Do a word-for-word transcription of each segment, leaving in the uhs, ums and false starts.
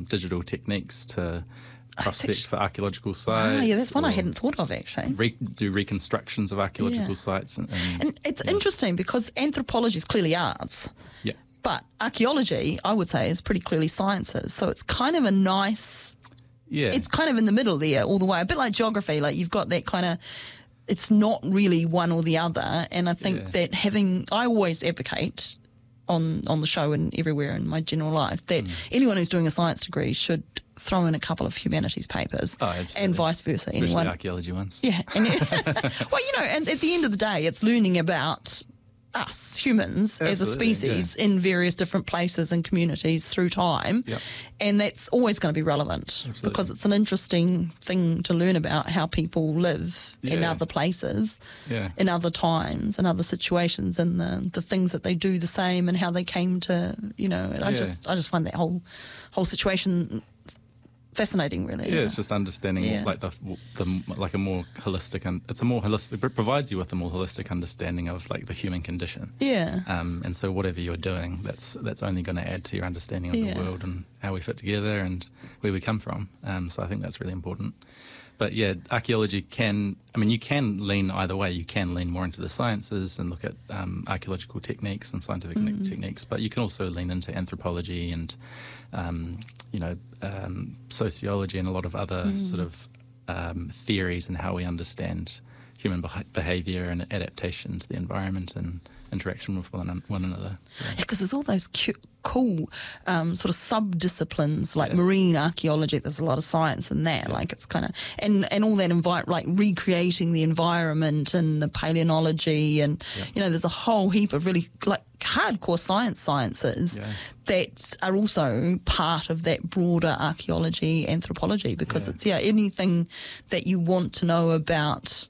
digital techniques to prospect actually, for archaeological sites. Ah, yeah, that's one I hadn't thought of, actually. Re- do reconstructions of archaeological yeah. sites. And, and, and it's yeah. interesting because anthropology is clearly arts. Yeah. But archaeology, I would say, is pretty clearly sciences. So it's kind of a nice... Yeah. It's kind of in the middle there all the way. A bit like geography. Like you've got that kind of... It's not really one or the other. And I think yeah. that having... I always advocate on, on the show and everywhere in my general life that mm. anyone who's doing a science degree should throw in a couple of humanities papers oh, absolutely. and vice versa. Especially anyone, archaeology ones. Yeah. And, well, you know, and at the end of the day, it's learning about us, humans, absolutely, as a species yeah. in various different places and communities through time. Yep. And that's always going to be relevant absolutely. because it's an interesting thing to learn about how people live yeah. in other places, yeah. in other times, in other situations, and the, the things that they do the same and how they came to, you know, and I yeah. just I just find that whole whole situation fascinating, really. Yeah, it's just understanding yeah. like the, the like a more holistic, and it's a more holistic. It provides you with a more holistic understanding of like the human condition. Yeah. Um, and so whatever you're doing, that's that's only going to add to your understanding of yeah. the world and how we fit together and where we come from. Um, so I think that's really important. But yeah, archaeology can, I mean, you can lean either way. You can lean more into the sciences and look at um, archaeological techniques and scientific mm-hmm. techniques, but you can also lean into anthropology and, um, you know, um, sociology and a lot of other mm. sort of um, theories and how we understand human beh- behaviour and adaptation to the environment and interaction with one, one another. Yeah, because yeah, there's all those cute, cool um, sort of sub-disciplines like yeah. marine archaeology. There's a lot of science in that. Yeah. Like it's kind of and and all that envi- like recreating the environment and the paleontology and yeah. you know there's a whole heap of really like hardcore science sciences yeah. that are also part of that broader archaeology anthropology because yeah. it's yeah anything that you want to know about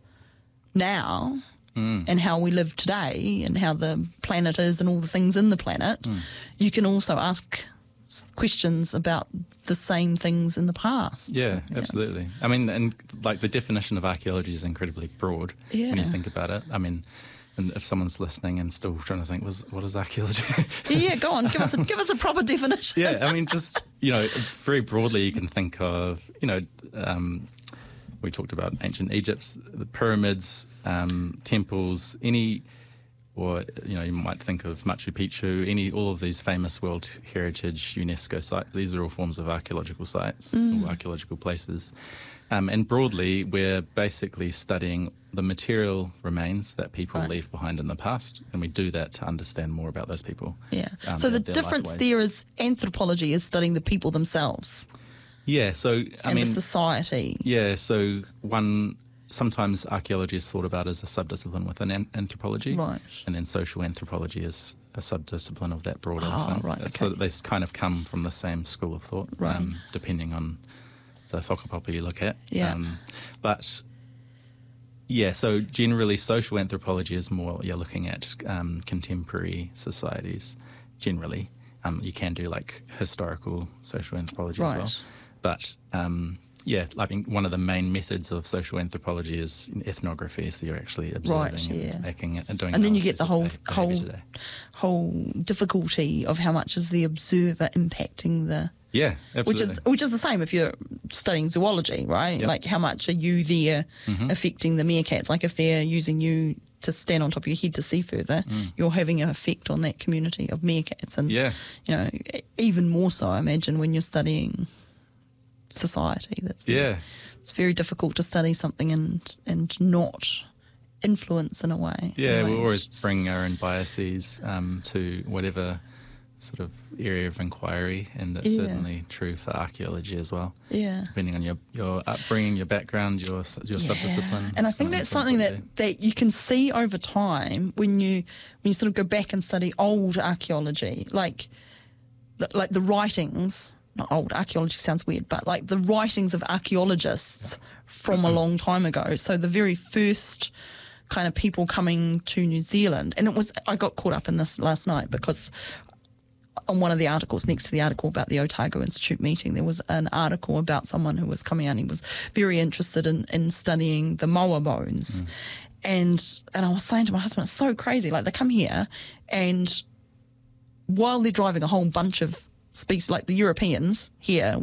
now. Mm. And how we live today and how the planet is and all the things in the planet, mm. you can also ask questions about the same things in the past. Yeah, so, absolutely. Yes. I mean, and like the definition of archaeology is incredibly broad yeah. when you think about it. I mean, and if someone's listening and still trying to think, was what is archaeology? yeah, go on, give us a, give us a proper definition. yeah, I mean, just, you know, very broadly you can think of, you know, um, we talked about ancient Egypt, the pyramids, um, temples, any, or, you know, you might think of Machu Picchu, any, all of these famous World Heritage UNESCO sites. These are all forms of archaeological sites, mm. or archaeological places. Um, and broadly, we're basically studying the material remains that people right. leave behind in the past, and we do that to understand more about those people. Yeah. Um, so the their difference lifeways. there is anthropology is studying the people themselves. Yeah, so, I and mean... the society. Yeah, so one... Sometimes archaeology is thought about as a subdiscipline within an- anthropology. Right. And then social anthropology is a subdiscipline of that broader oh, thing. Right, okay. So they kind of come from the same school of thought, right. um, depending on the whakapapa you look at. Yeah. Um, but... Yeah, so generally social anthropology is more, you're looking at um, contemporary societies, generally. Um, you can do like historical social anthropology right. as well. But um, yeah, I think one of the main methods of social anthropology is ethnography, so you're actually observing right, and yeah. making and doing and then you get the whole behavior whole today. whole difficulty of how much is the observer impacting the Yeah, absolutely. Which is which is the same if you're studying zoology, right? Yep. Like how much are you there mm-hmm. affecting the meerkats? Like if they're using you to stand on top of your head to see further, mm. you're having an effect on that community of meerkats. And, yeah. you know, even more so, I imagine, when you're studying society. That's yeah. The, it's very difficult to study something and and not influence in a way. Yeah, in a we way always which, bring our own biases um, to whatever sort of area of inquiry, and that's Yeah. certainly true for archaeology as well. Yeah. Depending on your, your upbringing, your background, your your Yeah. subdiscipline. And I it's think gonna that's influence something what that, you do. that you can see over time when you when you sort of go back and study old archaeology, like like the writings. Not old, archaeology sounds weird, but like the writings of archaeologists from a long time ago. So the very first kind of people coming to New Zealand, and it was I got caught up in this last night because on one of the articles, next to the article about the Otago Institute meeting, there was an article about someone who was coming out and he was very interested in, in studying the moa bones. Mm. And and I was saying to my husband, it's so crazy. Like they come here and while they're driving a whole bunch of species, like the Europeans here,